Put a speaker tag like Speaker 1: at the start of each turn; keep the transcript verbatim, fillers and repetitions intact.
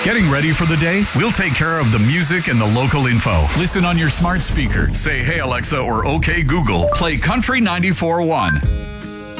Speaker 1: Getting ready for the day? We'll take care of the music and the local info. Listen on your smart speaker. Say, hey Alexa or okay Google, play Country ninety-four point one.